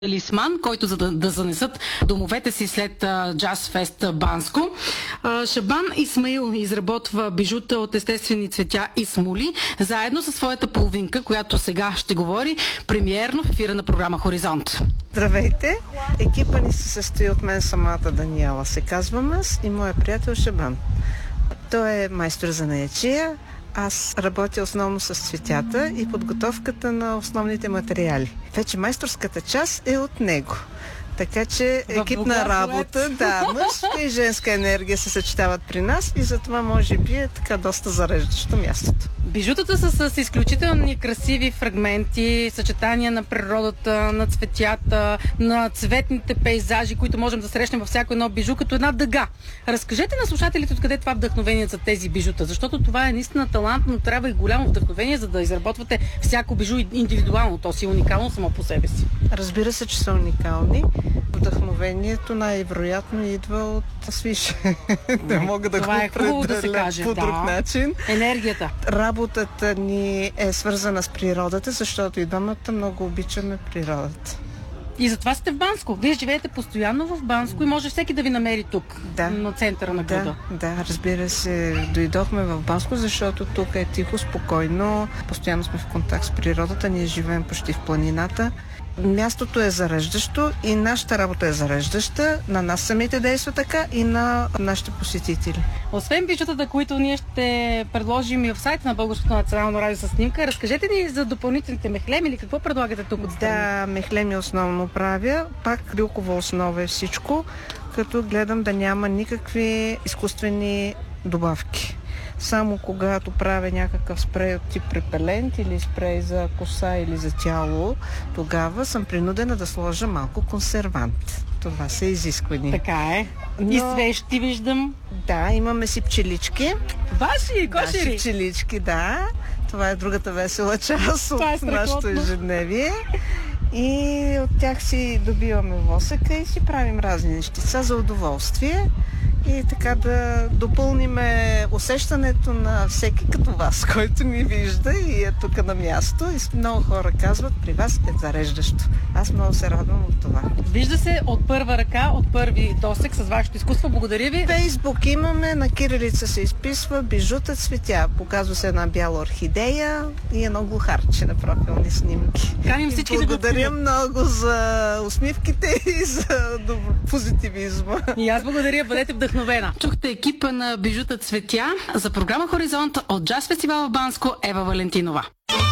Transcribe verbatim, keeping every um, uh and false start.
талисман, който за да, да занесат домовете си след Джаз Фест Банско. А, Шабан Исмаил изработва бижута от естествени цветя и смоли, заедно със своята половинка, която сега ще говори премиерно в ефира на програма Хоризонт. Здравейте! Екипа ни се състои от мен самата Даниела, се казвам аз, и моя приятел Шабан. Той е майстор за наячия. Аз работя основно с цветята и подготовката на основните материали. Вече майсторската част е от него. Така че екипна работа, да, мъжка и женска енергия се съчетават при нас и затова може би е така доста зареждащо мястото. Бижутата са с изключителни красиви фрагменти, съчетания на природата, на цветята, на цветните пейзажи, които можем да срещнем във всяко едно бижу, като една дъга. Разкажете на слушателите откъде това вдъхновение за тези бижута, защото това е наистина талант, но трябва и голямо вдъхновение, за да изработвате всяко бижу индивидуално. То си е уникално само по себе си. Разбира се, че са уникални. Вдъхновението най-вероятно идва от свише. Не мога да това го е хубаво да се каже. по да. друг начин. Енергията. Работата ни е свързана с природата, защото и двамата много обичаме природата. И затова сте в Банско. Вие живеете постоянно в Банско и може всеки да ви намери тук, да. на центъра на града. Да, да, разбира се, дойдохме в Банско, защото тук е тихо, спокойно, постоянно сме в контакт с природата, ние живеем почти в планината. Мястото е зареждащо и нашата работа е зареждаща. На нас самите действа така и на нашите посетители. Освен бижутата, които ние ще предложим и в сайта на Българското национално радио със снимка, разкажете ни за допълнителните мехлеми или какво предлагате тук от страни? Да, мехлеми основно правя. Пак билкова основа е всичко, като гледам да няма никакви изкуствени добавки. Само когато правя някакъв спрей от тип репелент или спрей за коса или за тяло, тогава съм принудена да сложа малко консервант. Това са изисквания. Така е. Но... И свещи виждам. Да, имаме си пчелички. Ваши, кошери? Наши пчелички, да. Това е другата весела част от е нашето ежедневие. И от тях си добиваме восъка и си правим разни нещица за удоволствие. И така да допълниме усещането на всеки като вас, който ни вижда и е тук на място. И много хора казват, при вас е зареждащо. Аз много се радвам от това. Вижда се от първа ръка, от първи досек с вашето изкуство. Благодаря ви. Фейсбук имаме, на кирилица се изписва бижута цветя. Показва се една бяла орхидея и едно глухарче на профилни снимки. Каним всички да благодаря много за усмивките и за позитивизма. И аз благодаря, бъдете вдъхновена. Чухте екипа на бижута цветя за програма Хоризонт от Джаз фестивал в Банско, Ева Валентинова.